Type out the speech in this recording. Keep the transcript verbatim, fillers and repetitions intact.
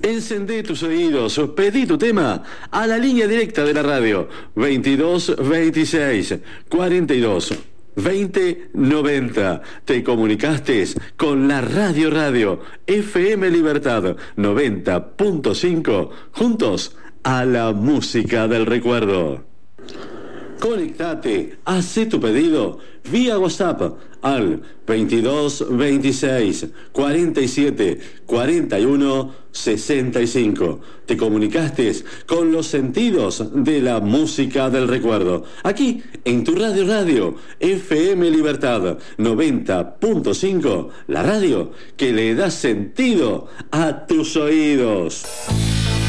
Encendé tus oídos, pedí tu tema a la línea directa de la radio veintidós veintiséis cuarenta y dos veinte noventa. Te comunicaste con la Radio Radio F M Libertad noventa punto cinco, juntos a la música del recuerdo. Conectate, hacé tu pedido vía WhatsApp al veintidós veintiséis cuarenta y siete cuarenta y uno sesenta y cinco. Te comunicaste con los sentidos de la música del recuerdo. Aquí, en tu Radio Radio, F M Libertad noventa punto cinco, la radio que le da sentido a tus oídos.